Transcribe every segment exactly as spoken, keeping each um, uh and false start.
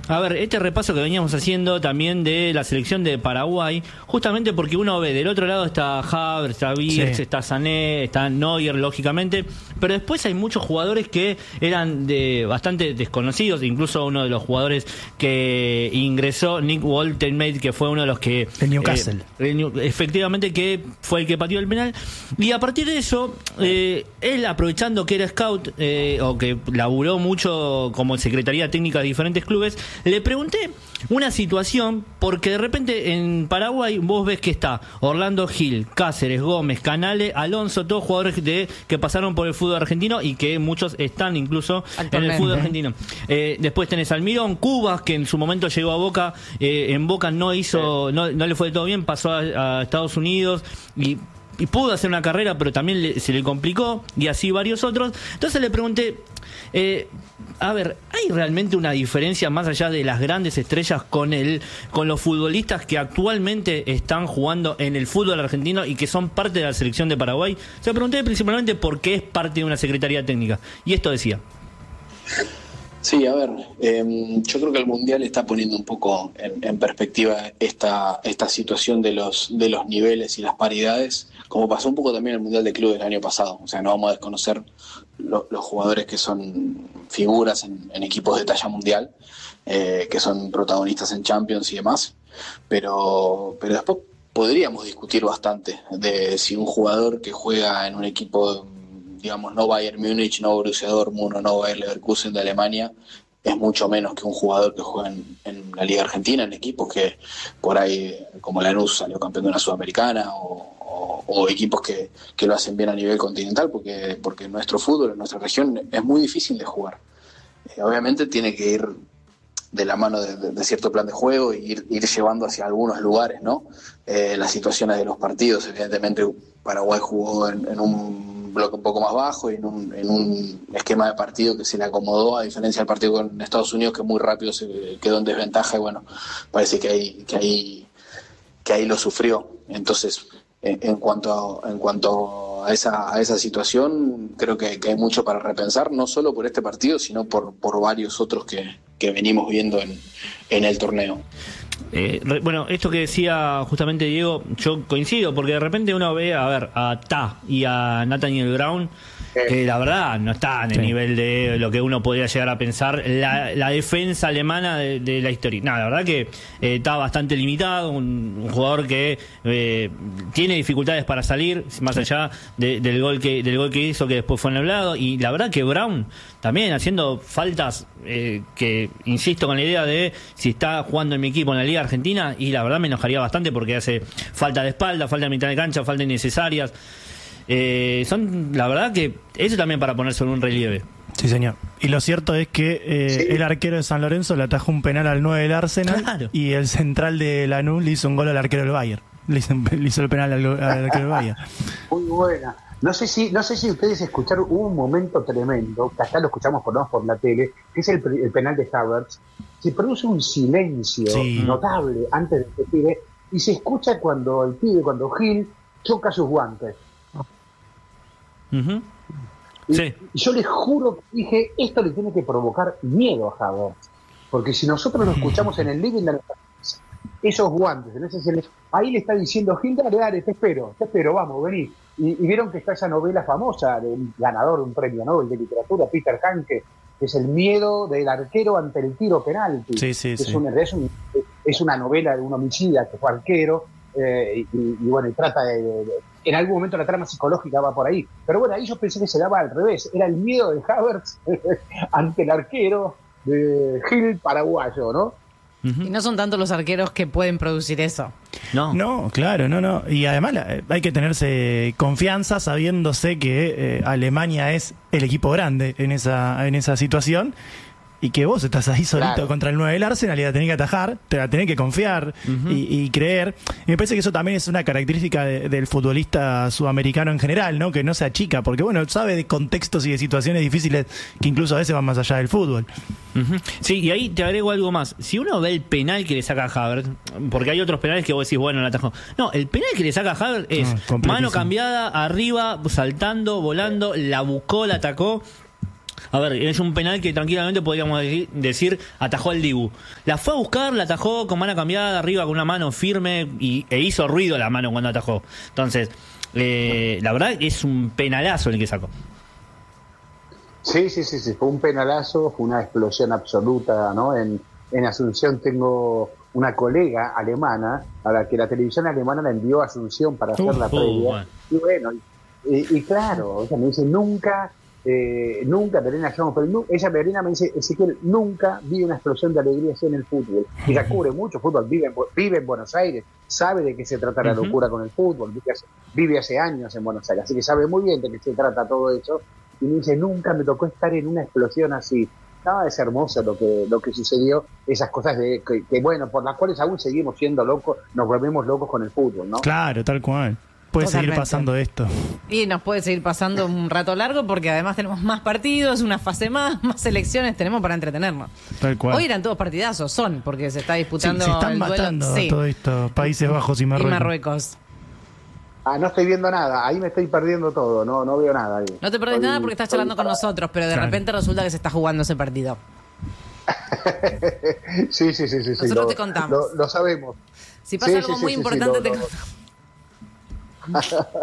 A ver, este repaso que veníamos haciendo también de la selección de Paraguay, justamente porque uno ve, del otro lado está Havertz, está Wirtz, sí. está Sané, está Neuer, lógicamente, pero después hay muchos jugadores que eran de bastante desconocidos, incluso uno de los jugadores que ingresó, Nick Woltemade, que fue uno de los que... El Newcastle. Eh, efectivamente, que fue el que pateó el penal, y a partir de eso, eh, él aprovechando que era scout, eh, o que laburó mucho como secretaría técnica de diferentes clubes, le pregunté una situación, porque de repente en Paraguay vos ves que está Orlando Gil, Cáceres, Gómez, Canales, Alonso, todos jugadores de que pasaron por el fútbol argentino y que muchos están incluso en el fútbol argentino. Eh, después tenés Almirón, Cubas, que en su momento llegó a Boca, eh, en Boca no hizo, no, no le fue todo bien, pasó a, a Estados Unidos y y pudo hacer una carrera, pero también le, se le complicó, y así varios otros. Entonces le pregunté, eh, a ver, ¿hay realmente una diferencia más allá de las grandes estrellas con el con los futbolistas que actualmente están jugando en el fútbol argentino y que son parte de la selección de Paraguay? Se le pregunté principalmente por qué es parte de una secretaría técnica, y esto decía. Sí, a ver, eh, yo creo que el Mundial está poniendo un poco en, en perspectiva esta esta situación de los de los niveles y las paridades, como pasó un poco también en el Mundial de Clubes del año pasado. O sea, no vamos a desconocer lo, los jugadores que son figuras en, en equipos de talla mundial, eh, que son protagonistas en Champions y demás, pero, pero después podríamos discutir bastante de si un jugador que juega en un equipo, digamos, no Bayern Múnich, no Borussia Dortmund, no Bayer Leverkusen de Alemania, es mucho menos que un jugador que juega en, en la Liga Argentina, en equipos que por ahí, como Lanús, salió campeón de una Sudamericana, o, o, o equipos que, que lo hacen bien a nivel continental, porque, porque nuestro fútbol, en nuestra región, es muy difícil de jugar. Eh, obviamente tiene que ir de la mano de, de, de cierto plan de juego e ir, ir llevando hacia algunos lugares, ¿no? Eh, las situaciones de los partidos, evidentemente Paraguay jugó en, en un bloque un poco más bajo y en un, en un esquema de partido que se le acomodó, a diferencia del partido con Estados Unidos, que muy rápido se quedó en desventaja, y bueno, parece que ahí, que ahí, que ahí lo sufrió. Entonces, en, en cuanto a, en cuanto a esa, a esa situación, creo que, que hay mucho para repensar, no solo por este partido, sino por, por varios otros que, que venimos viendo en, en el torneo. Eh, re, bueno, esto que decía justamente Diego, yo coincido, porque de repente uno ve, a ver, a Ta y a Nathaniel Brown, que la verdad no está en el sí. nivel de lo que uno podría llegar a pensar la, la defensa alemana de, de la historia. No, la verdad que eh, está bastante limitado, un, un jugador que eh, tiene dificultades para salir, más allá de, del gol que del gol que hizo, que después fue anulado, y la verdad que Brown también haciendo faltas eh, que, insisto, con la idea de si está jugando en mi equipo en la Liga Argentina, y la verdad me enojaría bastante porque hace falta de espalda, falta de mitad de cancha, falta innecesarias. Eh, son, la verdad que eso también para poner sobre un relieve. Sí, señor. Y lo cierto es que eh, sí. el arquero de San Lorenzo le atajó un penal al nueve del Arsenal, claro. y el central de Lanús le hizo un gol al arquero del Bayern. Le hizo, le hizo el penal al, al arquero del Bayern. Muy buena. No sé si no sé si ustedes escucharon, hubo un momento tremendo, que acá lo escuchamos por, no, por la tele, que es el, el penal de Havertz. Se produce un silencio sí. notable antes de que pibe, y se escucha cuando el pibe, cuando Gil choca sus guantes. Uh-huh. Y, sí. y yo les juro que dije, esto le tiene que provocar miedo a Havertz, porque si nosotros lo escuchamos en el living de nuestra casa, esos guantes, en ese silencio, ahí le está diciendo Gil, dale, dale, te espero, te espero, vamos, vení. Y, y vieron que está esa novela famosa del ganador de un premio Nobel de literatura, Peter Hanke, que es el miedo del arquero ante el tiro penalti. Sí, sí, es, sí. Una, es, un, es una novela de un homicida que fue arquero, eh, y, y bueno, y trata de, de, de... En algún momento la trama psicológica va por ahí. Pero bueno, ahí yo pensé que se daba al revés. Era el miedo de Havertz ante el arquero de Gil paraguayo, ¿no? Y no son tanto los arqueros que pueden producir eso. No, no, claro, no, no. Y además la, hay que tenerse confianza sabiéndose que eh, Alemania es el equipo grande en esa, en esa situación. Y que vos estás ahí solito claro. contra el nueve del Arsenal y la tenés que atajar, te la tenés que confiar uh-huh. y, y creer. Y me parece que eso también es una característica de, del futbolista sudamericano en general, ¿no? Que no se achica, porque bueno, sabe de contextos y de situaciones difíciles que incluso a veces van más allá del fútbol. Uh-huh. Sí, y ahí te agrego algo más. Si uno ve el penal que le saca a Havertz, porque hay otros penales que vos decís, bueno, no atajó. No, el penal que le saca a Havertz es no, mano cambiada, arriba, saltando, volando, la buscó, la atacó. A ver, es un penal que tranquilamente podríamos decir, decir atajó al Dibu. La fue a buscar, la atajó con mano cambiada, arriba con una mano firme y, e hizo ruido la mano cuando atajó. Entonces, eh, la verdad es un penalazo el que sacó. Sí, sí, sí, sí, fue un penalazo, fue una explosión absoluta, ¿no? En, en Asunción tengo una colega alemana a la que la televisión alemana la envió a Asunción para hacer Uh, la uh, previa. bueno. Y bueno, y, y claro, ella me dice, nunca, eh, nunca, Verena Jones, pero nu- ella, Verena, me dice, Ezequiel, nunca vi una explosión de alegría así en el fútbol. Ella cubre mucho fútbol, vive en, Bu- vive en Buenos Aires, sabe de qué se trata la Ujú. locura con el fútbol, vive hace, vive hace años en Buenos Aires, así que sabe muy bien de qué se trata todo eso. Y me dice, nunca me tocó estar en una explosión así. No, es hermoso lo que lo que sucedió, esas cosas de que, que, bueno, por las cuales aún seguimos siendo locos, nos volvemos locos con el fútbol, ¿no? Claro, tal cual. Puede Totalmente. seguir pasando esto. Y nos puede seguir pasando un rato largo porque además tenemos más partidos, una fase más, más selecciones, tenemos para entretenernos. Tal cual. Hoy eran todos partidazos, son, porque se está Sí, disputando se están el duelo. matando Sí, todo esto, Países Bajos y y Marruecos. Marruecos. Ah, no estoy viendo nada, ahí me estoy perdiendo todo, no no veo nada ahí. No te perdés Estoy- nada porque estás estoy charlando con parado. nosotros, pero de Claro. repente resulta que se está jugando ese partido. sí, sí, sí, sí, sí. Nosotros lo, te contamos. Lo, lo sabemos. Si pasa Sí, algo sí, muy sí, sí, importante, sí, te lo- contamos.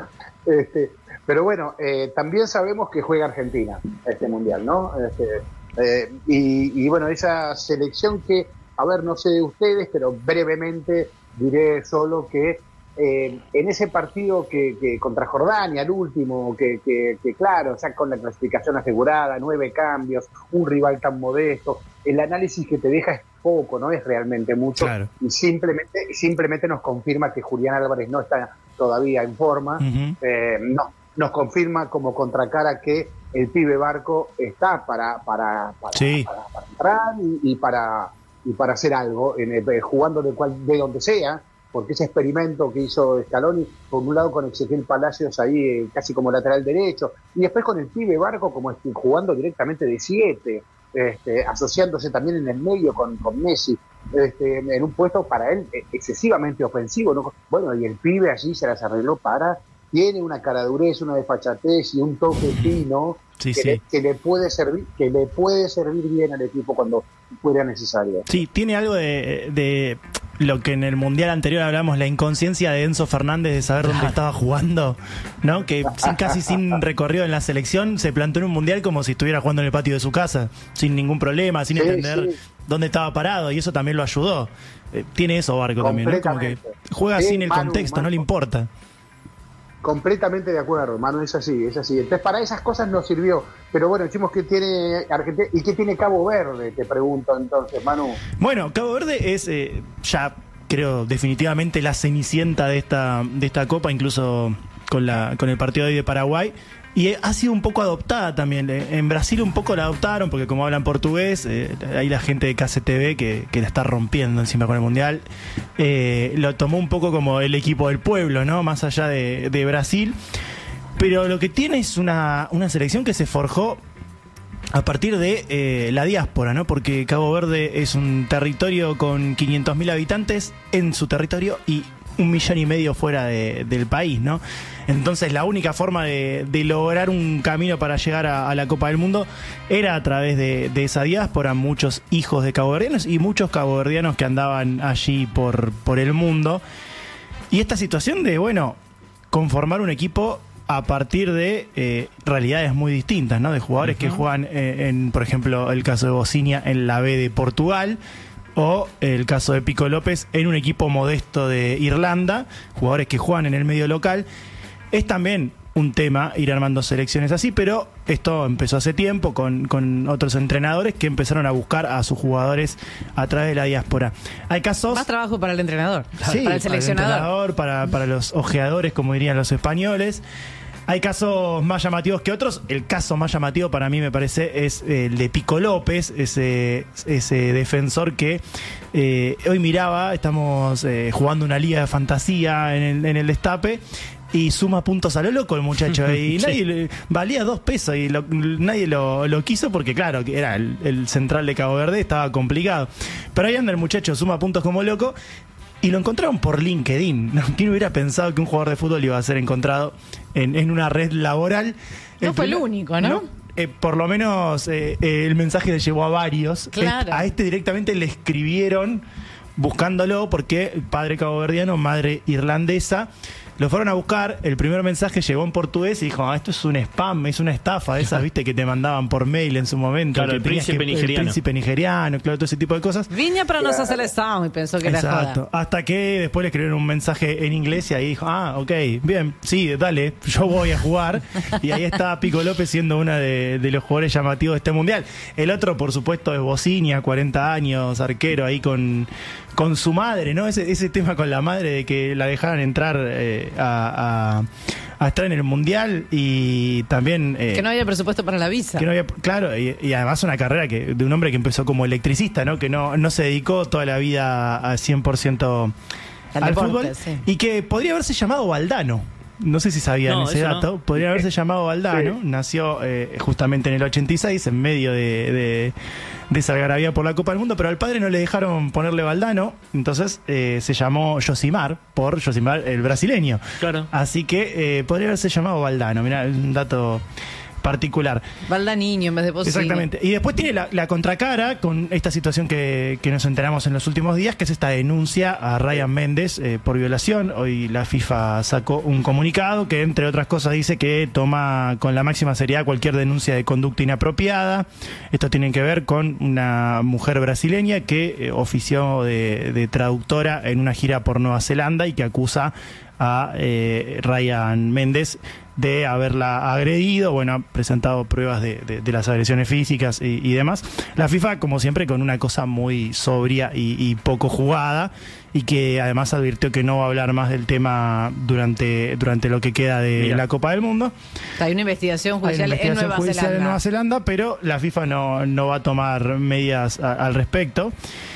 Este, pero bueno, eh, también sabemos que juega Argentina este mundial, ¿no? Este, eh, y, y bueno, esa selección que, a ver, no sé de ustedes, pero brevemente diré solo que eh, en ese partido que, que contra Jordania, el último, que, que, que claro, ya con la clasificación asegurada, nueve cambios, un rival tan modesto, el análisis que te deja es poco, no es realmente mucho, Claro. y simplemente, simplemente nos confirma que Julián Álvarez no está todavía en forma, Ujú. eh, no, nos confirma como contracara que el pibe Barco está para, para, para, Sí. para, para entrar y, y para y para hacer algo, en el- jugando de, cual, de donde sea, porque ese experimento que hizo Scaloni, por un lado con Ezequiel Palacios ahí eh, casi como lateral derecho, y después con el pibe Barco como este, jugando directamente de siete, este, asociándose también en el medio con, con Messi, este, en un puesto para él eh, excesivamente ofensivo, ¿no? Bueno, y el pibe allí se las arregló para, tiene una caradurez, una desfachatez y un toque fino Sí, que, sí. Le, que le puede servir, que le puede servir bien al equipo cuando fuera necesario. Sí, tiene algo de, de lo que en el mundial anterior hablamos, la inconsciencia de Enzo Fernández de saber dónde estaba jugando, ¿no? Que sin, casi sin recorrido en la selección se plantó en un mundial como si estuviera jugando en el patio de su casa, sin ningún problema, sin Sí, entender sí. dónde estaba parado, y eso también lo ayudó. Eh, tiene eso Barco también, ¿no? Como que Completamente. juega Sí, sin el Manu, contexto, Manu. no le importa. Completamente de acuerdo, Manu, es así, es así. Entonces, para esas cosas nos sirvió. Pero bueno, decimos que tiene Argentina. ¿Y qué tiene Cabo Verde? Te pregunto entonces, Manu. Bueno, Cabo Verde es eh, ya, creo, definitivamente la cenicienta de esta, de esta Copa, incluso con, la, con el partido de hoy de Paraguay. Y eh, ha sido un poco adoptada también. Eh, En Brasil un poco la adoptaron, porque como hablan portugués, eh, hay la gente de K C T V que, que la está rompiendo encima con el Mundial. Eh, lo tomó un poco como el equipo del pueblo, ¿no? Más allá de, de Brasil. Pero lo que tiene es una, una selección que se forjó a partir de eh, la diáspora, ¿no? Porque Cabo Verde es un territorio con quinientos mil habitantes en su territorio y un millón y medio fuera de- del país, ¿no? Entonces la única forma de, de lograr un camino para llegar a, a la Copa del Mundo era a través de, de esa diáspora, muchos hijos de caboverdianos y muchos caboverdianos que andaban allí por, por el mundo. Y esta situación de, bueno, conformar un equipo a partir de eh, realidades muy distintas, ¿no? De jugadores que juegan, eh, en, por ejemplo, el caso de Bocinia en la B de Portugal, o el caso de Pico López en un equipo modesto de Irlanda, jugadores que juegan en el medio local. Es también un tema ir armando selecciones así, pero esto empezó hace tiempo con, con otros entrenadores que empezaron a buscar a sus jugadores a través de la diáspora. Hay casos... Más trabajo para el entrenador, Sí, para el seleccionador. entrenador, para, para los ojeadores, como dirían los españoles. Hay casos más llamativos que otros. El caso más llamativo para mí, me parece, es el de Pico López, ese, ese defensor que eh, hoy miraba, estamos eh, jugando una liga de fantasía en el, en el Destape, y suma puntos a lo loco el muchacho. Y Sí. nadie le- valía dos pesos y lo- nadie lo, lo quiso porque, claro, que era el, el central de Cabo Verde, estaba complicado. Pero ahí anda el muchacho, suma puntos como loco. Y lo encontraron por LinkedIn. ¿No? ¿Quién hubiera pensado que un jugador de fútbol iba a ser encontrado en, en una red laboral? No fue el primer- único, ¿no? eh, por lo menos eh, eh, el mensaje le llegó a varios. Claro. Eh, a este directamente le escribieron buscándolo porque padre caboverdiano, madre irlandesa. Lo fueron a buscar, el primer mensaje llegó en portugués y dijo, ah, esto es un spam, es una estafa de esas, viste, que te mandaban por mail en su momento. Claro, que el tenías príncipe que- nigeriano. El príncipe nigeriano, claro, todo ese tipo de cosas. Viña para nos hacer el sound y pensó que era Exacto. joda. Hasta que después le escribieron un mensaje en inglés y ahí dijo, ah, ok, bien, sí, dale, yo voy a jugar. Y ahí está Pico López siendo uno de, de los jugadores llamativos de este mundial. El otro, por supuesto, es Bocinia, cuarenta años, arquero ahí con, con su madre, ¿no? Ese, ese tema con la madre de que la dejaran entrar eh, a, a, a estar en el mundial y también... eh, Que no había presupuesto para la visa. que no había, claro, y, y además una carrera que de un hombre que empezó como electricista, ¿no? Que no, no se dedicó toda la vida a cien por ciento Al al, deporte, fútbol sí. y que podría haberse llamado Valdano. No sé si sabían No, ese eso dato. no. Podría haberse llamado Valdano. Sí. Nació eh, justamente en el ochenta y seis, en medio de, de, de esa algarabía por la Copa del Mundo, pero al padre no le dejaron ponerle Valdano, entonces eh, se llamó Josimar, por Josimar el brasileño. Claro. Así que eh, podría haberse llamado Valdano. Mirá, un dato particular. Valda niño en vez de Bocinia. Exactamente. Y después tiene la, la contracara con esta situación que, que nos enteramos en los últimos días, que es esta denuncia a Ryan Méndez eh, por violación. Hoy la FIFA sacó un comunicado que, entre otras cosas, dice que toma con la máxima seriedad cualquier denuncia de conducta inapropiada. Esto tiene que ver con una mujer brasileña que eh, ofició de, de traductora en una gira por Nueva Zelanda y que acusa a eh, Ryan Méndez de haberla agredido, bueno, ha presentado pruebas de, de, de las agresiones físicas y, y demás. La FIFA, como siempre, con una cosa muy sobria y, y poco jugada, y que además advirtió que no va a hablar más del tema durante, durante lo que queda de Mira. la Copa del Mundo. Hay una investigación Hay una judicial investigación en Nueva judicial Zelanda. en Nueva Zelanda, pero la FIFA no, no va a tomar medidas a- al respecto.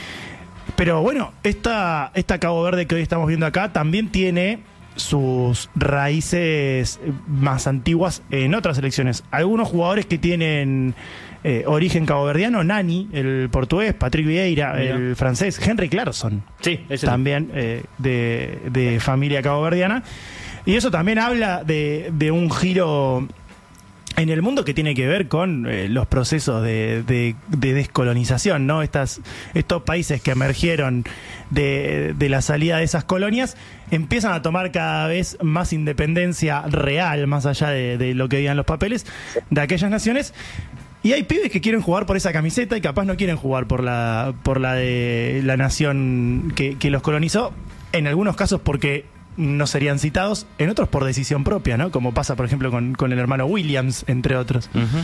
Pero bueno, esta, esta Cabo Verde que hoy estamos viendo acá también tiene sus raíces más antiguas en otras selecciones. Algunos jugadores que tienen eh, origen caboverdiano, Nani, el portugués, Patrick Vieira, Mira. el francés, Henry Clarkson, Sí, ese también eh, de, de familia caboverdiana. Y eso también habla de, de un giro en el mundo que tiene que ver con eh, los procesos de, de- de descolonización, ¿no? Estas, estos países que emergieron de, de la salida de esas colonias empiezan a tomar cada vez más independencia real, más allá de, de lo que digan los papeles, de aquellas naciones. Y hay pibes que quieren jugar por esa camiseta y capaz no quieren jugar por la, por la de la nación que, que los colonizó, en algunos casos porque no serían citados, en otros por decisión propia, ¿no? Como pasa, por ejemplo, con, con el hermano Williams, entre otros. Ujú.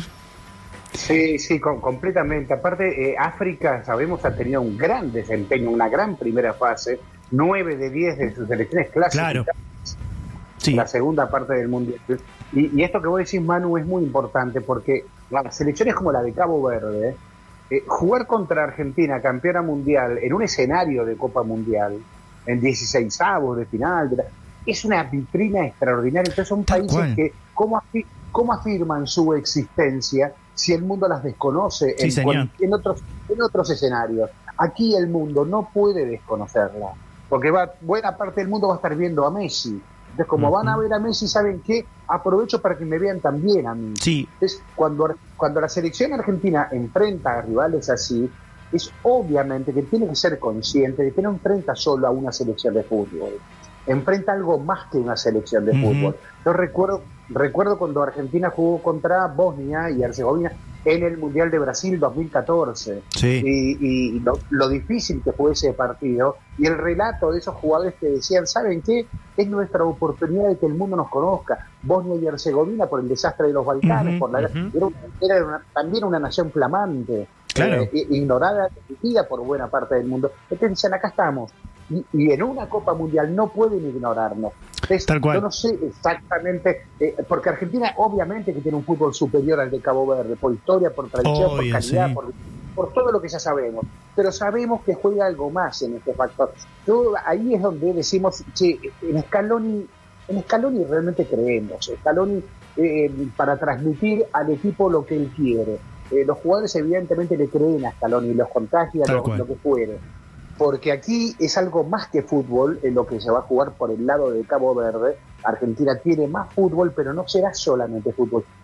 Sí, sí, com- completamente. Aparte, eh, África, sabemos, ha tenido un gran desempeño, una gran primera fase, nueve de diez de sus selecciones clásicas. Claro. Sí, La segunda parte del Mundial. Y, y esto que vos decís, Manu, es muy importante porque las selecciones como la de Cabo Verde, eh, jugar contra Argentina, campeona mundial, en un escenario de Copa Mundial, en dieciseisavos de final, de la- es una vitrina extraordinaria. Entonces son Tal países cual. que, ¿cómo, afi- cómo afirman su existencia si el mundo las desconoce Sí, en, señor. cual- en otros, en otros escenarios? Aquí el mundo no puede desconocerla, porque va, buena parte del mundo va a estar viendo a Messi. Entonces, como van a ver a Messi, ¿saben qué? Aprovecho para que me vean también a mí. sí, Entonces, cuando, cuando la selección argentina enfrenta a rivales así, es obviamente que tiene que ser consciente de que no enfrenta solo a una selección de fútbol, enfrenta algo más que una selección de Ujú. fútbol. Yo recuerdo, recuerdo cuando Argentina jugó contra Bosnia y Herzegovina en el Mundial de Brasil dos mil catorce. sí. Y, y lo, lo difícil que fue ese partido y el relato de esos jugadores que decían, ¿saben qué? Es nuestra oportunidad de que el mundo nos conozca. Bosnia y Herzegovina por el desastre de los Balcanes, Ujú, por la, ujú. era, una- era una- también una nación flamante, Claro. eh, i- ignorada, repetida por buena parte del mundo. Entonces dicen, acá estamos. Y, y en una Copa Mundial no pueden ignorarnos. Entonces, Tal cual. yo no sé exactamente, eh, porque Argentina obviamente que tiene un fútbol superior al de Cabo Verde, por historia, por tradición, Obvio, por calidad, sí. por, por todo lo que ya sabemos. Pero sabemos que juega algo más en este factor. Yo, ahí es donde decimos, che, en Scaloni, en Scaloni realmente creemos. Scaloni, eh, para transmitir al equipo lo que él quiere. Eh, los jugadores evidentemente le creen a Scaloni, los contagia, Tal lo, cual. lo que fuere. Porque aquí es algo más que fútbol en lo que se va a jugar por el lado de Cabo Verde. Argentina tiene más fútbol, pero no será solamente fútbol.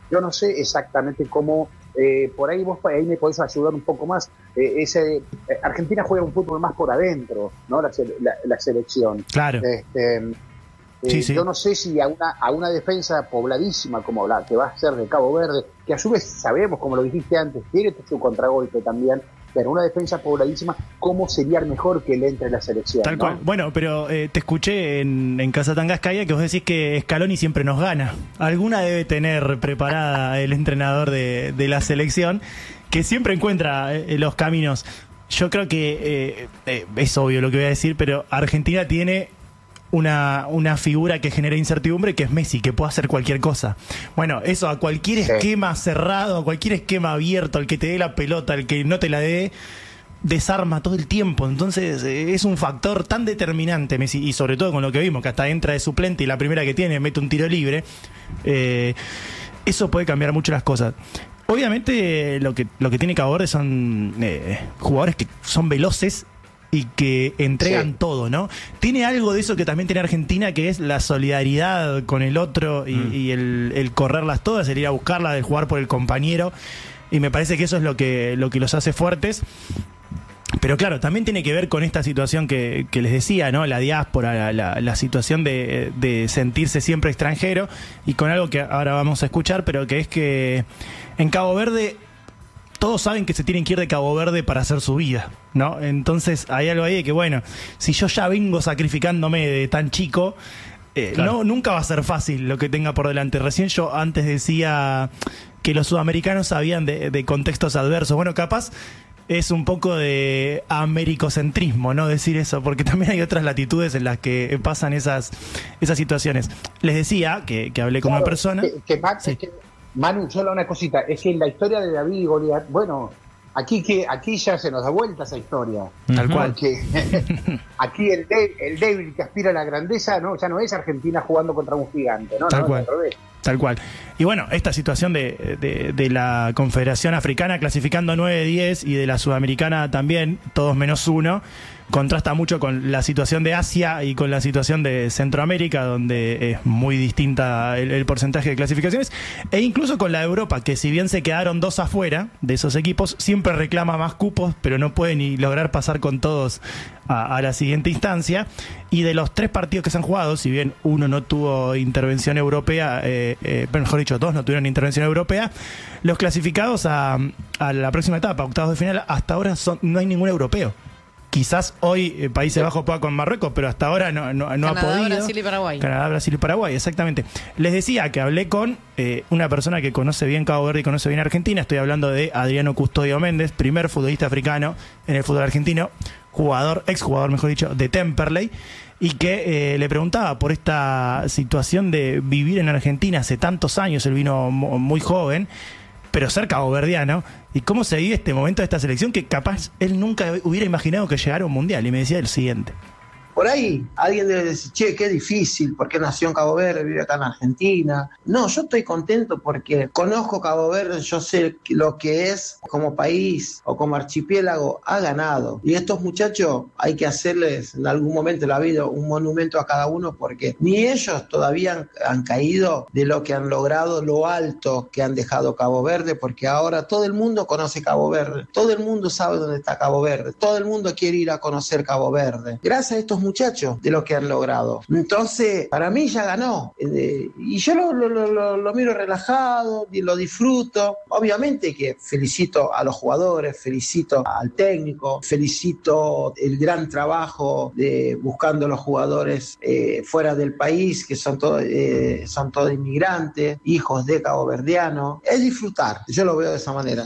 yo no sé exactamente cómo, eh, por ahí vos ahí me podés ayudar un poco más. Eh, ese eh, Argentina juega un fútbol más por adentro, ¿no? La, la, la selección. Claro. Este, eh, sí, sí. Yo no sé si a una, a una defensa pobladísima como la que va a ser de Cabo Verde, que a su vez sabemos, como lo dijiste antes, tiene su contragolpe también, pero una defensa pobladísima, ¿cómo sería mejor que le entre la selección? Tal ¿no? cual. Bueno, pero eh, te escuché en, en Casa Tangascaya que vos decís que Scaloni siempre nos gana. Alguna debe tener preparada el entrenador de, de la selección, que siempre encuentra eh, los caminos. Yo creo que eh, eh, es obvio lo que voy a decir, pero Argentina tiene una, una figura que genera incertidumbre, que es Messi, que puede hacer cualquier cosa. Bueno, eso a cualquier sí. esquema cerrado, a cualquier esquema abierto, al que te dé la pelota, al que no te la dé, desarma todo el tiempo. Entonces eh, es un factor tan determinante Messi, y sobre todo con lo que vimos, que hasta entra de suplente y la primera que tiene mete un tiro libre. Eh, eso puede cambiar mucho las cosas. Obviamente lo que, lo que tiene Cabo Verde son eh, jugadores que son veloces y que entregan sí. todo, ¿no? Tiene algo de eso que también tiene Argentina, que es la solidaridad con el otro y, mm. y el, el correrlas todas, el ir a buscarla, el jugar por el compañero, y me parece que eso es lo que, lo que los hace fuertes. Pero claro, también tiene que ver con esta situación que, que les decía, ¿no? La diáspora, la, la, la situación de, de sentirse siempre extranjero, y con algo que ahora vamos a escuchar, pero que es que en Cabo Verde todos saben que se tienen que ir de Cabo Verde para hacer su vida, ¿no? Entonces hay algo ahí de que, bueno, si yo ya vengo sacrificándome de tan chico, eh, claro. no nunca va a ser fácil lo que tenga por delante. Recién yo antes decía que los sudamericanos sabían de, de contextos adversos. Bueno, capaz es un poco de americocentrismo, ¿no? Decir eso, porque también hay otras latitudes en las que pasan esas, esas situaciones. Les decía que, que hablé con claro, una persona... Que, que, Max, sí. que, Manu, solo una cosita, es que en la historia de David y Goliat, bueno, aquí que aquí ya se nos da vuelta esa historia. Tal cual. Porque aquí el, de, el débil que aspira a la grandeza, no, ya no es Argentina jugando contra un gigante, ¿no? Tal no, cual. Tal cual. Y bueno, esta situación de, de, de la Confederación Africana clasificando nueve diez y de la Sudamericana también, todos menos uno, contrasta mucho con la situación de Asia y con la situación de Centroamérica, donde es muy distinta el, el porcentaje de clasificaciones, e incluso con la de Europa, que si bien se quedaron dos afuera de esos equipos, siempre reclama más cupos, pero no puede ni lograr pasar con todos a, a la siguiente instancia. Y de los tres partidos que se han jugado, si bien uno no tuvo intervención europea, eh, eh, mejor dicho, dos no tuvieron intervención europea, los clasificados a, a la próxima etapa, octavos de final, hasta ahora son, no hay ningún europeo. Quizás hoy eh, Países Bajos pueda con Marruecos, pero hasta ahora no, no, no Canadá, ha podido. Brasil y Paraguay. Canadá, Brasil y Paraguay, exactamente. Les decía que hablé con eh, una persona que conoce bien Cabo Verde y conoce bien Argentina. Estoy hablando de Adriano Custodio Méndez, primer futbolista africano en el fútbol argentino, jugador, exjugador, mejor dicho, de Temperley, y que eh, le preguntaba por esta situación de vivir en Argentina hace tantos años. Él vino muy joven, pero ser caboverdiano, y cómo se vive este momento de esta selección que capaz él nunca hubiera imaginado que llegara a un mundial. Y me decía el siguiente: por ahí alguien debe decir, che, qué difícil, porque nació en Cabo Verde, vive acá en Argentina. No, yo estoy contento porque conozco Cabo Verde, yo sé lo que es como país o como archipiélago, ha ganado. Y estos muchachos hay que hacerles en algún momento de la vida un monumento a cada uno, porque ni ellos todavía han, han caído de lo que han logrado, lo alto que han dejado Cabo Verde, porque ahora todo el mundo conoce Cabo Verde, todo el mundo sabe dónde está Cabo Verde, todo el mundo quiere ir a conocer Cabo Verde. Gracias a estos muchachos de lo que han logrado. Entonces, para mí ya ganó. Eh, y yo lo, lo, lo, lo miro relajado, y lo disfruto. Obviamente que felicito a los jugadores, felicito al técnico, felicito el gran trabajo de buscando los jugadores eh, fuera del país, que son todos eh, son todos inmigrantes, hijos de caboverdianos. Es disfrutar, yo lo veo de esa manera.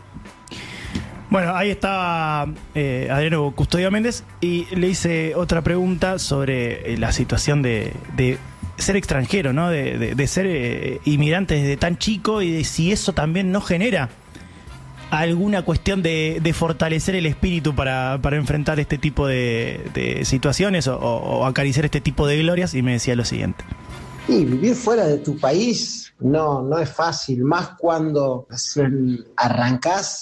Bueno, ahí estaba eh, Adriano Custodio Méndez, y le hice otra pregunta sobre eh, la situación de, de ser extranjero, ¿no? De, de, de ser eh, inmigrante desde tan chico, y de si eso también no genera alguna cuestión de, de fortalecer el espíritu para, para enfrentar este tipo de, de situaciones o, o acariciar este tipo de glorias. Y me decía lo siguiente: y vivir fuera de tu país no, no es fácil, más cuando arrancás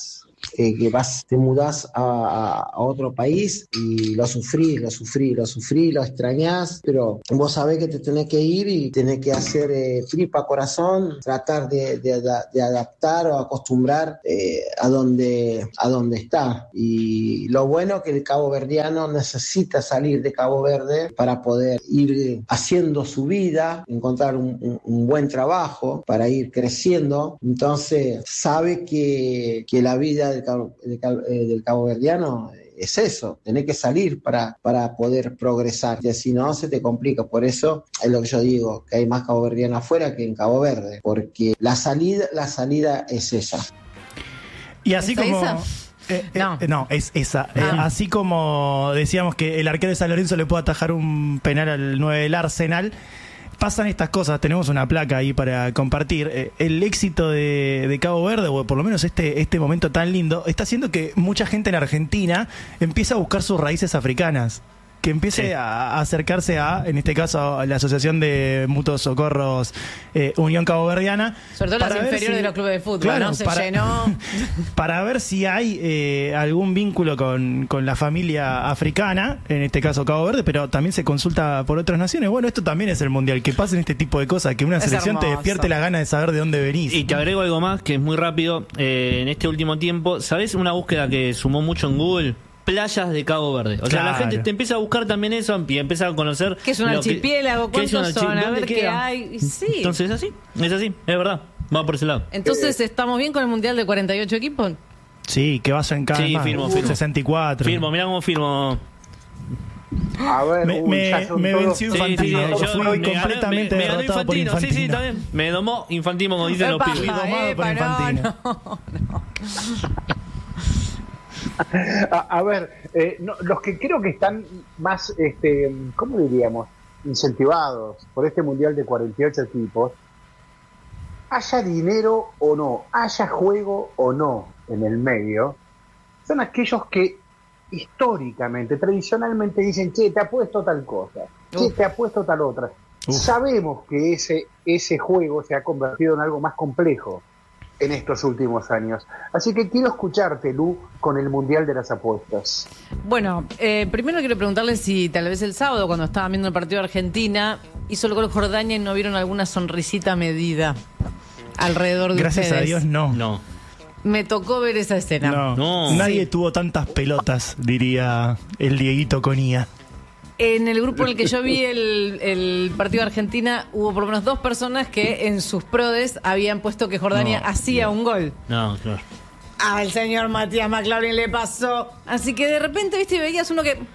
eh, que vas, te mudás a, a, a otro país y lo sufrís, lo sufrís, lo sufrís, lo extrañás, pero vos sabés que te tenés que ir y tenés que hacer eh, tripa corazón, tratar de, de, de adaptar o acostumbrar eh, a donde a donde está. Y lo bueno que el caboverdiano necesita salir de Cabo Verde para poder ir haciendo su vida, encontrar un, un, un buen trabajo para ir creciendo. Entonces sabe que, que la vida del, cabo, del, del caboverdiano es eso, tenés que salir para, para poder progresar, y si no se te complica. Por eso es lo que yo digo, que hay más caboverdianos afuera que en Cabo Verde, porque la salida, la salida es esa. Y así ¿Es como... esa? Eh, eh, No. no, es esa. Ah. Eh, así como decíamos que el arquero de San Lorenzo le puede atajar un penal al nueve del Arsenal, pasan estas cosas. Tenemos una placa ahí para compartir. Eh, el éxito de, de Cabo Verde, o por lo menos este, este momento tan lindo, está haciendo que mucha gente en Argentina empiece a buscar sus raíces africanas. Que empiece sí. a, a acercarse a, en este caso, a la Asociación de Mutuos Socorros eh, Unión Caboverdiana. Sobre todo las inferiores si, de los clubes de fútbol, claro, ¿no? Se para, llenó. Para ver si hay eh, algún vínculo con, con la familia africana, en este caso Cabo Verde, pero también se consulta por otras naciones. Bueno, esto también es el Mundial, que pasen este tipo de cosas, que una es selección hermoso. Te despierte la gana de saber de dónde venís. Y te agrego algo más, que es muy rápido. Eh, en este último tiempo, ¿sabés una búsqueda que sumó mucho en Google? Playas de Cabo Verde. O sea, claro. La gente te empieza a buscar también eso y empieza a conocer... ¿Qué es un archipiélago? Que, ¿Cuántos es son? A ver qué hay. Sí. Entonces es así, es así, es verdad. Va por ese lado. Entonces, ¿estamos bien con el Mundial de cuarenta y ocho equipos? Sí, que vas en cada sí, más. Firmo, firmo. sesenta y cuatro. Firmo, mirá cómo firmo. A ver, me, uy, me, me venció Infantino. Sí, sí, yo fui me completamente me, me derrotado Infantino, por Infantino. Sí, sí, también. Me domó Infantino, como dicen Epa, los pibes. Domado epa, por Infantino. No, no. A, a ver, eh, no, los que creo que están más, este, ¿cómo diríamos? Incentivados por este Mundial de cuarenta y ocho equipos, haya dinero o no, haya juego o no en el medio, son aquellos que históricamente, tradicionalmente dicen, che, te apuesto tal cosa, che, te apuesto tal otra. Uf. Sabemos que ese, ese juego se ha convertido en algo más complejo en estos últimos años. Así que quiero escucharte, Lu, con el Mundial de las Apuestas. Bueno, eh, primero quiero preguntarle si tal vez el sábado, cuando estaban viendo el partido de Argentina, hizo el gol Jordania y no vieron alguna sonrisita medida alrededor de Gracias ustedes. Gracias a Dios, no. No. Me tocó ver esa escena. No. No. Nadie sí. tuvo tantas pelotas, diría el Dieguito Conía. En el grupo en el que yo vi el, el partido de Argentina, hubo por lo menos dos personas que en sus prodes habían puesto que Jordania no, hacía no. un gol. No, claro. Al señor Matías McLaughlin le pasó. Así que de repente, viste, veías uno que...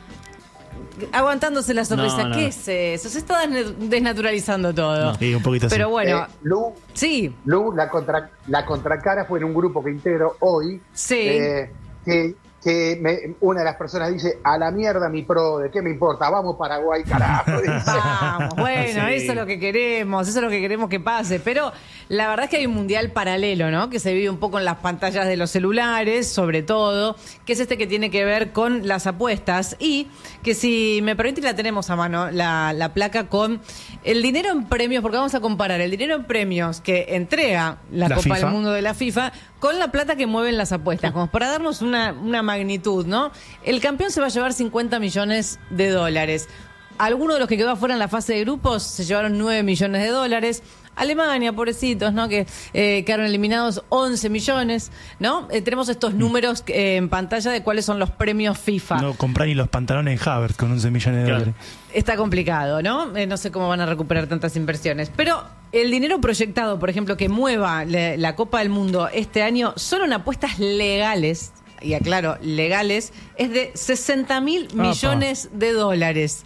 aguantándose la sonrisa. No, no. ¿Qué es eso? Se está desnaturalizando todo. No, sí, un poquito Pero así. bueno, Eh, Lu, sí. Lu, la, contra, la contracara fue en un grupo que integro hoy. Sí. Eh, que que me, una de las personas dice, a la mierda mi pro, ¿de qué me importa? Vamos Paraguay, carajo. Dice. Vamos, bueno, Sí. eso es lo que queremos, eso es lo que queremos que pase. Pero la verdad es que hay un mundial paralelo, ¿no? Que se vive un poco en las pantallas de los celulares, sobre todo, que es este que tiene que ver con las apuestas. Y que si me permite, la tenemos a mano, la, la placa con el dinero en premios, porque vamos a comparar el dinero en premios que entrega la, La Copa FIFA. del Mundo de la FIFA con la plata que mueven las apuestas, como para darnos una, una magnitud, ¿no? El campeón se va a llevar cincuenta millones de dólares. Algunos de los que quedó afuera en la fase de grupos se llevaron nueve millones de dólares. Alemania, pobrecitos, ¿no? Que eh, quedaron eliminados once millones, ¿no? Eh, tenemos estos números eh, en pantalla de cuáles son los premios FIFA. No comprar ni los pantalones Havertz con once millones de Claro. dólares. Está complicado, ¿no? Eh, no sé cómo van a recuperar tantas inversiones. Pero el dinero proyectado, por ejemplo, que mueva la, la Copa del Mundo este año, solo en apuestas legales, y aclaro, legales, es de sesenta mil millones de dólares,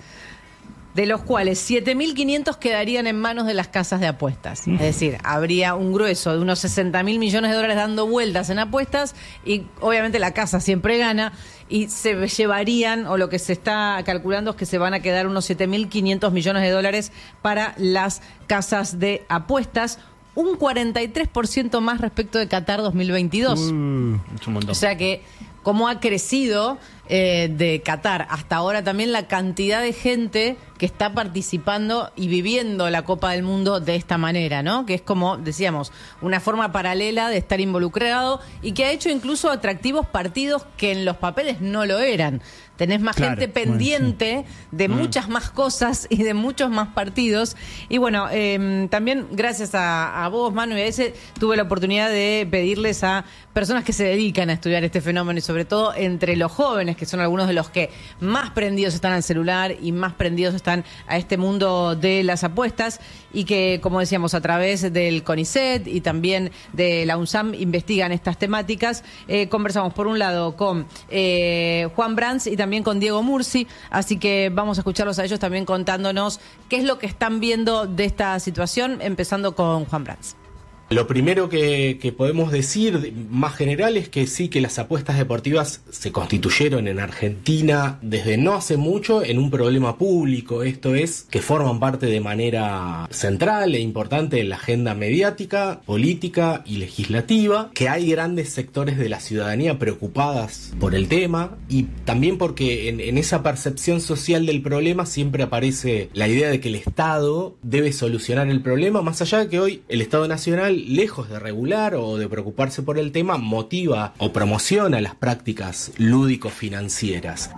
de los cuales siete mil quinientos quedarían en manos de las casas de apuestas. Es decir, habría un grueso de unos sesenta mil millones de dólares dando vueltas en apuestas y obviamente la casa siempre gana y se llevarían, o lo que se está calculando es que se van a quedar unos siete mil quinientos millones de dólares para las casas de apuestas, un cuarenta y tres por ciento más respecto de Qatar dos mil veintidós. Uh, Es un montón. O sea que, como ha crecido eh, de Qatar. Hasta ahora también la cantidad de gente que está participando y viviendo la Copa del Mundo de esta manera, ¿no? Que es como, decíamos, una forma paralela de estar involucrado y que ha hecho incluso atractivos partidos que en los papeles no lo eran. Tenés más Claro, gente pendiente bueno, sí. de Mm. muchas más cosas y de muchos más partidos. Y bueno, eh, también gracias a, a vos, Manu, y a ese, tuve la oportunidad de pedirles a personas que se dedican a estudiar este fenómeno y sobre todo entre los jóvenes, que son algunos de los que más prendidos están al celular y más prendidos están a este mundo de las apuestas y que, como decíamos, a través del CONICET y también de la UNSAM investigan estas temáticas. Eh, conversamos por un lado con eh, Juan Brands y también con Diego Mursi, así que vamos a escucharlos a ellos también contándonos qué es lo que están viendo de esta situación, empezando con Juan Brands. Lo primero que, que podemos decir más general es que sí, que las apuestas deportivas se constituyeron en Argentina desde no hace mucho en un problema público, esto es, que forman parte de manera central e importante en la agenda mediática, política y legislativa, que hay grandes sectores de la ciudadanía preocupadas por el tema y también porque en, en esa percepción social del problema siempre aparece la idea de que el Estado debe solucionar el problema, más allá de que hoy el Estado Nacional, lejos de regular o de preocuparse por el tema, motiva o promociona las prácticas lúdico-financieras.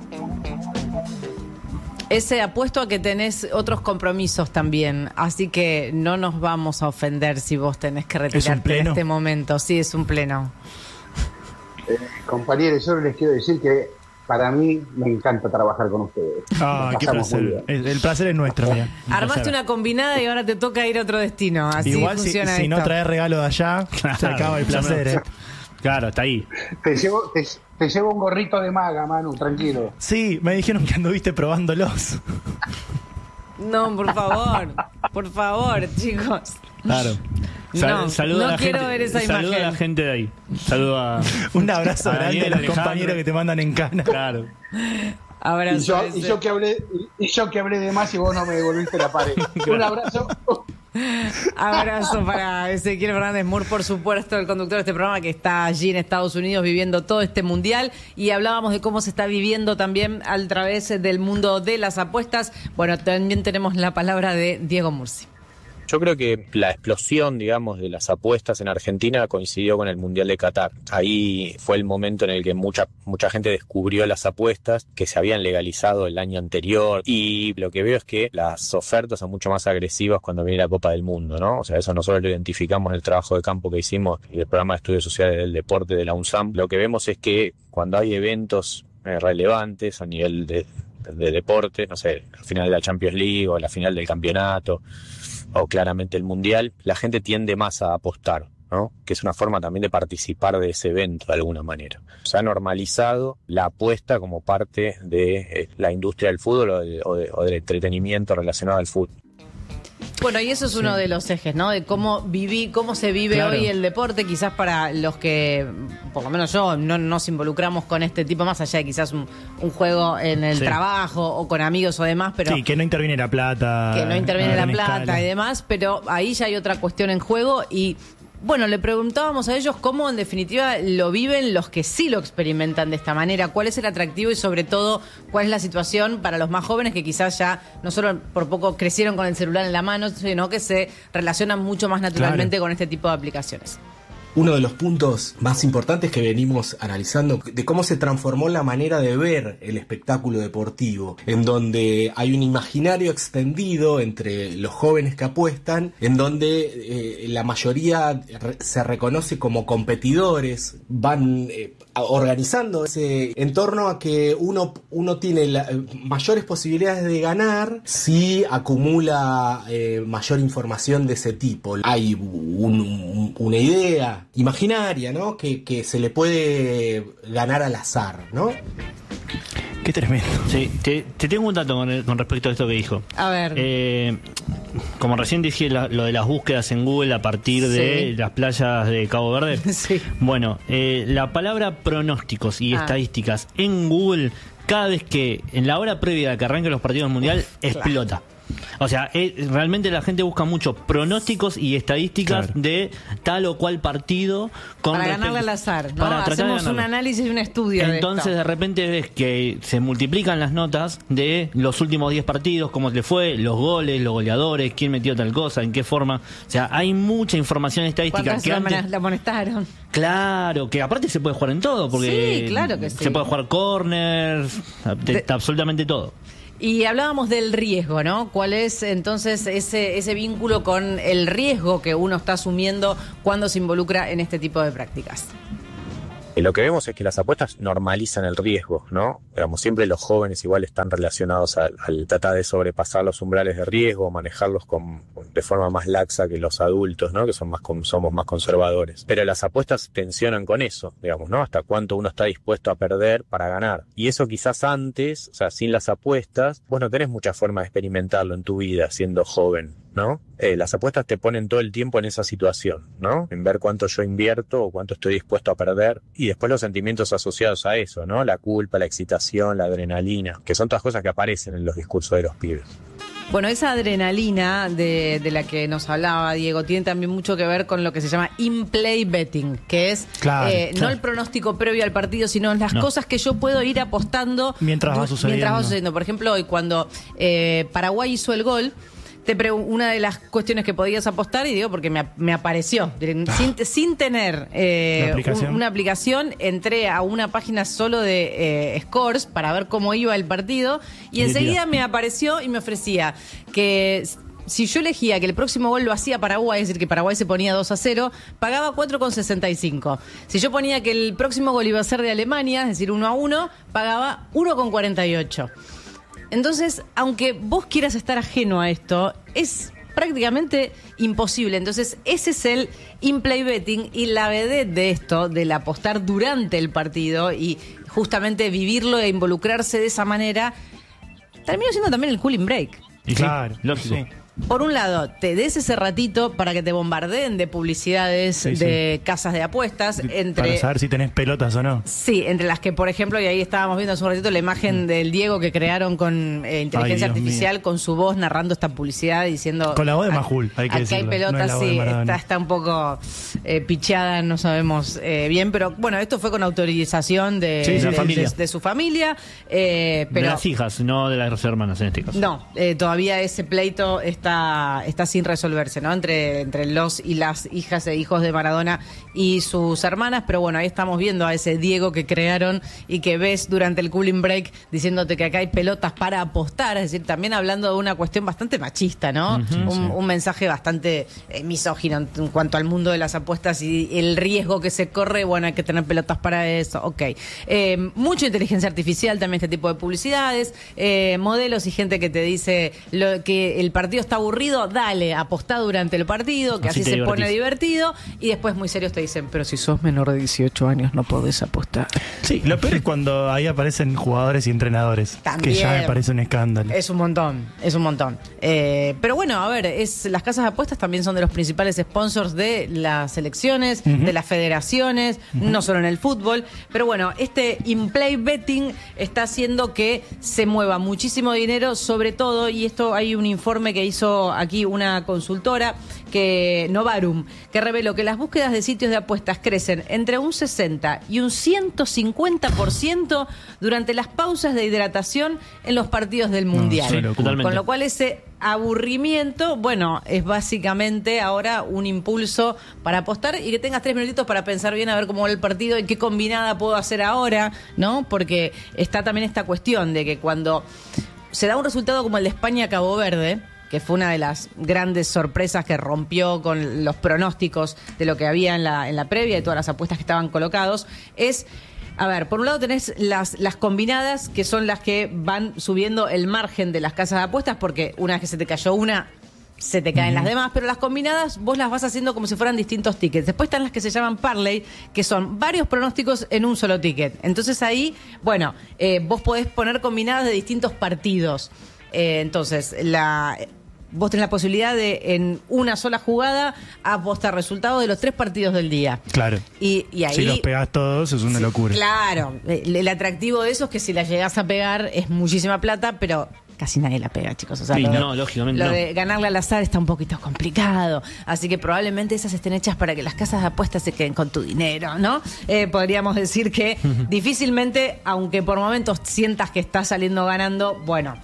Ese apuesto a que tenés otros compromisos también, así que no nos vamos a ofender si vos tenés que retirarte en este momento. Sí, es un pleno. Eh, compañeros, yo les quiero decir que para mí me encanta trabajar con ustedes. Ah, Nos qué pasamos muy placer. bien. El, el placer es nuestro, mira. Un Armaste placer. una combinada y ahora te toca ir a otro destino. Así Igual si, funciona si esto. no traes regalo de allá, Claro, se acaba el ya me- placer, ¿eh? Claro, está ahí. Te llevo, te, te llevo un gorrito de maga, Manu, tranquilo. Sí, me dijeron que anduviste probándolos. No, por favor, por favor, chicos. Claro. No, saludo no a la quiero gente, ver esa saludo imagen. a la gente de ahí. Saludo a Un abrazo a grande a Daniel, los Alejandro. compañeros que te mandan en cana. Claro. Abrazo. Y yo, ese. y yo que hablé, y yo que hablé de más y vos no me devolviste la pared. Un abrazo. Abrazo para Ezequiel Fernández Moore, por supuesto, el conductor de este programa que está allí en Estados Unidos viviendo todo este mundial. Y hablábamos de cómo se está viviendo también a través del mundo de las apuestas. Bueno, también tenemos la palabra de Diego Mursi. Yo creo que la explosión, digamos, de las apuestas en Argentina coincidió con el Mundial de Qatar. Ahí fue el momento en el que mucha mucha gente descubrió las apuestas que se habían legalizado el año anterior. Y lo que veo es que las ofertas son mucho más agresivas cuando viene la Copa del Mundo, ¿no? O sea, eso nosotros lo identificamos en el trabajo de campo que hicimos y el programa de estudios sociales del deporte de la UNSAM. Lo que vemos es que cuando hay eventos eh, relevantes a nivel de, de deporte, no sé, la final de la Champions League o la final del campeonato, o claramente el Mundial, la gente tiende más a apostar, ¿no? Que es una forma también de participar de ese evento de alguna manera. Se ha normalizado la apuesta como parte de eh, la industria del fútbol o, de, o, de, o del entretenimiento relacionado al fútbol. Bueno, y eso es uno de los ejes, ¿no? De cómo viví, cómo se vive Claro. hoy el deporte, quizás para los que, por lo menos yo, no nos involucramos con este tipo, más allá de quizás un, un juego en el Sí. trabajo o con amigos o demás, pero Sí, que no interviene la plata. que no interviene a la gran plata escala. y demás, pero ahí ya hay otra cuestión en juego y bueno, le preguntábamos a ellos cómo en definitiva lo viven los que sí lo experimentan de esta manera, cuál es el atractivo y sobre todo cuál es la situación para los más jóvenes que quizás ya no solo por poco crecieron con el celular en la mano, sino que se relacionan mucho más naturalmente Claro. con este tipo de aplicaciones. Uno de los puntos más importantes que venimos analizando de cómo se transformó la manera de ver el espectáculo deportivo, en donde hay un imaginario extendido entre los jóvenes que apuestan, en donde eh, la mayoría re- se reconoce como competidores, van eh, organizándose en torno a que uno, uno tiene la- mayores posibilidades de ganar si acumula eh, mayor información de ese tipo. Hay un- un- una idea imaginaria, ¿no? Que, que se le puede ganar al azar, ¿no? Qué tremendo. Sí, te, te tengo un dato con, con respecto a esto que dijo. A ver. Eh, como recién dije, la- lo de las búsquedas en Google a partir de Sí. las playas de Cabo Verde. Sí. Bueno, eh, la palabra pronósticos y Ah. estadísticas en Google, cada vez que en la hora previa a que arranquen los partidos del Mundial, explota. O sea, eh, realmente la gente busca mucho pronósticos y estadísticas Claro. de tal o cual partido con Para respecto- ganarle al azar, ¿no? para tratar de Hacemos un ganarle. análisis y un estudio Entonces de de esto. repente ves que se multiplican las notas de los últimos diez partidos, cómo le fue, los goles, los goleadores, quién metió tal cosa, en qué forma. O sea, hay mucha información estadística ¿Cuántas que la, antes... la amonestaron? Claro, que aparte se puede jugar en todo, porque Sí, claro que sí. se puede jugar corners, De- absolutamente todo. Y hablábamos del riesgo, ¿no? ¿Cuál es entonces ese, ese vínculo con el riesgo que uno está asumiendo cuando se involucra en este tipo de prácticas? Y lo que vemos es que las apuestas normalizan el riesgo, ¿no? Digamos, siempre los jóvenes igual están relacionados al, al tratar de sobrepasar los umbrales de riesgo, manejarlos con, de forma más laxa que los adultos, ¿no? Que son más con- somos más conservadores. Pero las apuestas tensionan con eso, digamos, ¿no? Hasta cuánto uno está dispuesto a perder para ganar. Y eso quizás antes, o sea, sin las apuestas, vos no tenés mucha forma de experimentarlo en tu vida siendo joven, ¿no? Eh, las apuestas te ponen todo el tiempo en esa situación, ¿no? En ver cuánto yo invierto o cuánto estoy dispuesto a perder. Y después los sentimientos asociados a eso, ¿no? La culpa, la excitación, la adrenalina, que son todas cosas que aparecen en los discursos de los pibes. Bueno, esa adrenalina de, de la que nos hablaba Diego tiene también mucho que ver con lo que se llama in-play betting, que es Claro, eh, no claro. el pronóstico previo al partido, sino las No. cosas que yo puedo ir apostando Mientras va du- sucediendo. Mientras va sucediendo. Por ejemplo, hoy cuando eh, Paraguay hizo el gol, te pregu- una de las cuestiones que podías apostar, y digo porque me, ap- me apareció, sin, sin tener eh, Una aplicación. un- una aplicación, entré a una página solo de eh, scores para ver cómo iba el partido, y Y enseguida tira. me apareció y me ofrecía que s- si yo elegía que el próximo gol lo hacía Paraguay, es decir, que Paraguay se ponía dos a cero, pagaba cuatro con sesenta y cinco. Si yo ponía que el próximo gol iba a ser de Alemania, es decir, uno a uno, pagaba uno con cuarenta y ocho. Entonces, aunque vos quieras estar ajeno a esto, es prácticamente imposible. Entonces, ese es el in-play betting, y la vedette de esto, del apostar durante el partido y justamente vivirlo e involucrarse de esa manera, termina siendo también el cooling break. Y sí, Claro, lógico. sí. Por un lado, te des ese ratito para que te bombardeen de publicidades Sí, de casas de apuestas, entre... Para saber si tenés pelotas o no. Sí, entre las que, por ejemplo, y ahí estábamos viendo hace un ratito la imagen del Diego que crearon con eh, inteligencia Ay, Dios artificial, mío. con su voz narrando esta publicidad, diciendo... Con la voz de "Ah, Majul, hay que aquí decirlo, hay no pelotas, es la voz de sí, Maradona". está, está un poco eh, picheada, no sabemos eh, bien, pero bueno, esto fue con autorización de, Sí, de la de- familia. de- de su familia, eh, De pero... las hijas, no de las hermanas en este caso. No, eh, todavía ese pleito está, está sin resolverse, ¿no? Entre, entre los y las hijas e hijos de Maradona y sus hermanas, pero bueno, ahí estamos viendo a ese Diego que crearon y que ves durante el cooling break diciéndote que acá hay pelotas para apostar, es decir, también hablando de una cuestión bastante machista, ¿no? un, un mensaje bastante eh, misógino en, en cuanto al mundo de las apuestas y el riesgo que se corre, bueno, hay que tener pelotas para eso, ok. Eh, mucha inteligencia artificial también, este tipo de publicidades, eh, modelos y gente que te dice lo, que el partido está aburrido, dale, apostá durante el partido, que Así así, te se pone divertís. divertido, y después muy serios te dicen, pero si sos menor de dieciocho años no podés apostar. Sí, lo peor es cuando ahí aparecen jugadores y entrenadores. También. Que ya me parece un escándalo. Es un montón, es un montón. Eh, pero bueno, a ver, es las casas de apuestas también son de los principales sponsors de las selecciones, de las federaciones, no solo en el fútbol. Pero bueno, este in-play betting está haciendo que se mueva muchísimo dinero, sobre todo, y esto hay un informe que hizo aquí una consultora, que Novarum, que reveló que las búsquedas de sitios de apuestas crecen entre un sesenta y un ciento cincuenta por ciento durante las pausas de hidratación en los partidos del Mundial. sí, locura. Totalmente. Con lo cual ese aburrimiento, bueno, es básicamente ahora un impulso para apostar y que tengas tres minutitos para pensar bien a ver cómo va el partido y qué combinada puedo hacer ahora, ¿no? Porque está también esta cuestión de que cuando se da un resultado como el de España-Cabo Verde, que fue una de las grandes sorpresas que rompió con los pronósticos de lo que había en la, en la previa y todas las apuestas que estaban colocados, es... A ver, por un lado tenés las, las combinadas, que son las que van subiendo el margen de las casas de apuestas, porque una vez que se te cayó una, se te caen las demás, pero las combinadas vos las vas haciendo como si fueran distintos tickets. Después están las que se llaman parlay, que son varios pronósticos en un solo ticket. Entonces ahí, bueno, eh, vos podés poner combinadas de distintos partidos. Eh, entonces, la... Vos tenés la posibilidad de, en una sola jugada, apostar resultados de los tres partidos del día. Claro. Y, y ahí... Si los pegás todos es una Sí, locura. Claro, el, el atractivo de eso es que si la llegás a pegar es muchísima plata, pero casi nadie la pega, chicos. O sea, Sí, lo, no, de, lógicamente lo no. de ganarle al azar está un poquito complicado. Así que probablemente esas estén hechas para que las casas de apuestas se queden con tu dinero, ¿no? Eh, podríamos decir que difícilmente, aunque por momentos sientas que estás saliendo ganando, bueno,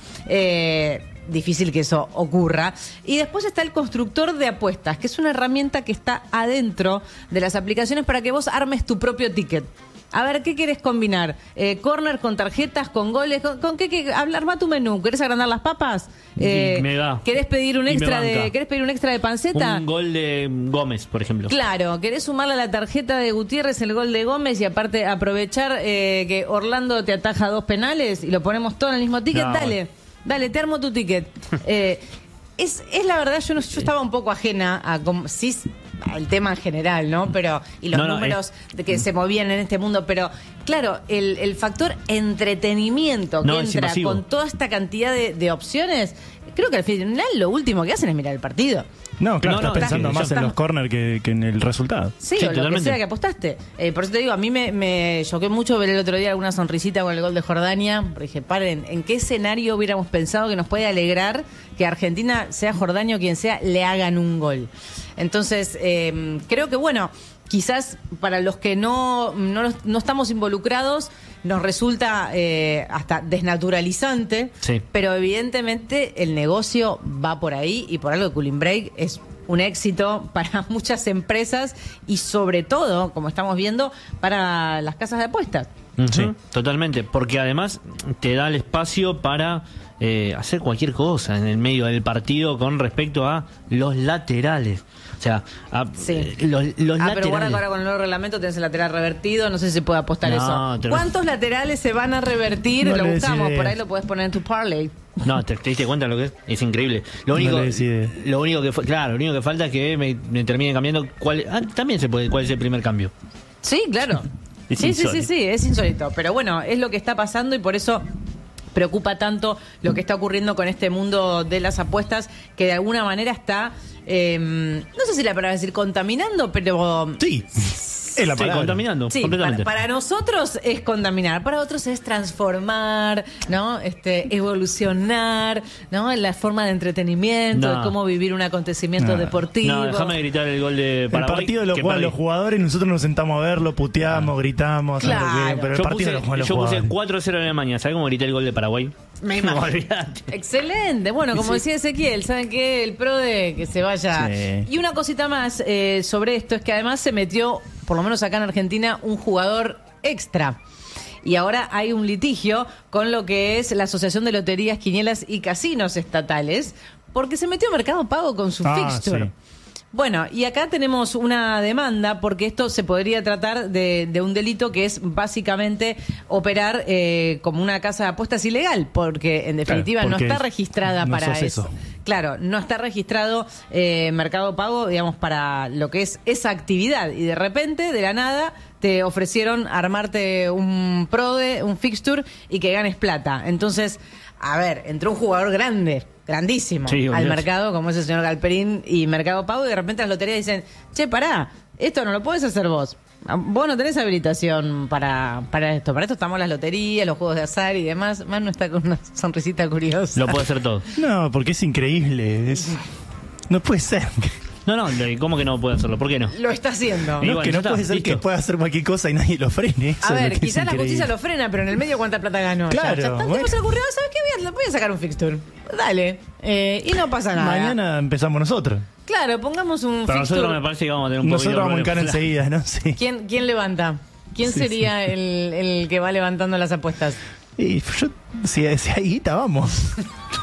eh, difícil que eso ocurra. Y después está el constructor de apuestas, que es una herramienta que está adentro de las aplicaciones para que vos armes tu propio ticket. A ver, ¿qué querés combinar? Eh, ¿Corner con tarjetas, con goles? ¿Con, con qué, qué? Armá tu menú. ¿Querés agrandar las papas? Eh, Me da. ¿Querés pedir un Y me extra de banca. ¿Querés pedir un extra de panceta? Un gol de Gómez, por ejemplo. Claro, querés sumarle a la tarjeta de Gutiérrez el gol de Gómez y aparte aprovechar eh, que Orlando te ataja dos penales y lo ponemos todo en el mismo ticket. No, Dale, dale, te armo tu ticket. Eh, es, es la verdad, yo, no, yo estaba un poco ajena a cómo, sí, al tema en general, ¿no? Pero y los No, no, números de que se movían en este mundo, pero claro, el, el factor entretenimiento que No, es entra invasivo. con toda esta cantidad de, de opciones, creo que al final lo último que hacen es mirar el partido. No, claro, No, no, estás pensando sí, más ya en está. los corners que, que en el resultado. Sí, Sí, o lo que totalmente. sea que apostaste. Eh, por eso te digo, a mí me, me choqué mucho ver el otro día alguna sonrisita con el gol de Jordania. Porque dije, paren, ¿en qué escenario hubiéramos pensado que nos puede alegrar que Argentina, sea Jordania o quien sea, le hagan un gol? Entonces, eh, creo que bueno, quizás para los que no, no, no estamos involucrados, nos resulta eh, hasta desnaturalizante, Sí. pero evidentemente el negocio va por ahí y por algo de Cooling Break es un éxito para muchas empresas y sobre todo, como estamos viendo, para las casas de apuestas. Sí, totalmente, porque además te da el espacio para eh, hacer cualquier cosa en el medio del partido con respecto a los laterales. O sea, a, Sí. eh, los, los Ah, laterales. pero guarda que ahora con el nuevo reglamento tenés el lateral revertido, no sé si se puede apostar No, eso. tenés- ¿Cuántos laterales se van a revertir? No Lo le buscamos, decide. por ahí lo podés poner en tu parlay. No, ¿te, te diste cuenta lo que es? Es increíble. Lo único, le decide. lo único que fue, claro, lo único que falta es que me, me terminen cambiando cuál. Ah, también se puede, cuál es el primer cambio. Sí, claro. Es sí, sí, sí, insólito. sí, es insólito. Pero bueno, es lo que está pasando y por eso preocupa tanto lo que está ocurriendo con este mundo de las apuestas, que de alguna manera está, eh, no sé si la palabra es decir contaminando, pero... Sí, es la Sí, palabra. contaminando, Sí, completamente. para, para nosotros es contaminar, para otros es transformar, ¿no? Este, evolucionar, ¿no? La forma de entretenimiento, No. de cómo vivir un acontecimiento No. deportivo. No, déjame gritar el gol de El Paraguay. partido lo que juegan perdí. los jugadores, nosotros nos sentamos a verlo, puteamos, gritamos, hacemos lo que Claro. queremos, pero el Yo partido puse, lo juegan los yo puse jugadores. cuatro a cero en Alemania. ¿Sabes cómo grité el gol de Paraguay? Me imagino. Olvídate. Excelente. Bueno, como decía Ezequiel, ¿saben qué? El pro de que se vaya. Sí. Y una cosita más eh, sobre esto es que además se metió, por lo menos acá en Argentina, un jugador extra. Y ahora hay un litigio con lo que es la Asociación de Loterías, Quinielas y Casinos Estatales, porque se metió Mercado Pago con su Ah, fixture. sí. Bueno, y acá tenemos una demanda porque esto se podría tratar de, de un delito que es básicamente operar eh, como una casa de apuestas ilegal, porque en definitiva Claro, no porque está registrada no para sos eso. eso. Claro, no está registrado eh, Mercado Pago, digamos, para lo que es esa actividad. Y de repente, de la nada, te ofrecieron armarte un prode, un fixture y que ganes plata. Entonces, a ver, entró un jugador grande, grandísimo, Sí, al olvidate. mercado, como es el señor Galperín y Mercado Pago, y de repente las loterías dicen, che, pará, esto no lo podés hacer vos. Vos no tenés habilitación para, para esto. Para esto estamos las loterías, los juegos de azar y demás. Manu está con una sonrisita curiosa. Lo puede hacer todo. No, porque es increíble. Es... No puede ser. No, no, ¿cómo que no puede hacerlo? ¿Por qué no? Lo está haciendo. Y No, bueno, que ya no está, puede ser listo. que pueda hacer cualquier cosa y nadie lo frene. Eso A es lo ver, que es quizás la increíble. justicia lo frena, pero en el medio cuánta plata ganó. Ya- Claro, ya, tanto bueno. se le ocurrió, ¿sabes qué? Voy a, voy a sacar un fixture. Dale. Eh, y no pasa nada. Mañana empezamos nosotros. Claro, pongamos un Para fixture. nosotros me parece que vamos a tener un poquito Nosotros de vamos en cara problema. enseguida, ¿no? Sí. ¿Quién, ¿Quién levanta? ¿Quién Sí, sería El, el que va levantando las apuestas? Y yo, si, si hay guita, vamos.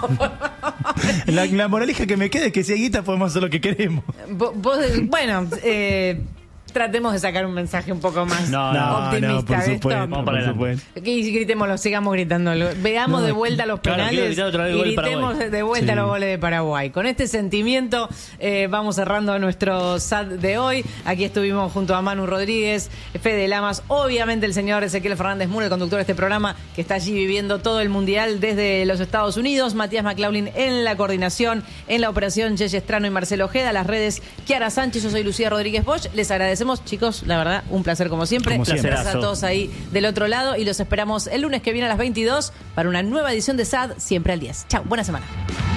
la, la moraleja que me queda es que si hay guita podemos hacer lo que queremos. Vo- vos, bueno, eh, tratemos de sacar un mensaje un poco más No, No, optimista no, por de esto. supuesto, Vamos por para adelante. supuesto. Que gritémoslo, sigamos gritándolo. Veamos No, de vuelta los claro, quiero penales gritar otra vez el y gol de gritemos Paraguay. de vuelta Sí. los goles de Paraguay. Con este sentimiento eh, vamos cerrando nuestro S A T de hoy. Aquí estuvimos junto a Manu Rodríguez, Fede Lamas, obviamente el señor Ezequiel Fernández Muro, el conductor de este programa, que está allí viviendo todo el Mundial desde los Estados Unidos. Matías McLaughlin en la coordinación, en la operación Yeye Estrano y Marcelo Ojeda. Las redes Kiara Sánchez, yo soy Lucía Rodríguez Bosch. Les agradecemos agradecemos, chicos, la verdad, un placer como siempre. Como siempre. Gracias a todos ahí del otro lado y los esperamos el lunes que viene a las veintidós para una nueva edición de S A D, siempre al diez. Chau, buena semana.